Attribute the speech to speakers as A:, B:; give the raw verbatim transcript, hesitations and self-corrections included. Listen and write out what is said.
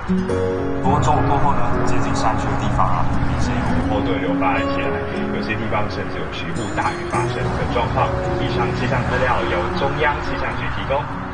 A: 不过中午过后呢，接近山区的地方啊，明显有后对流发展起来，有些地方甚至有局部大雨发生的状况。以上气象资料由中央气象局提供。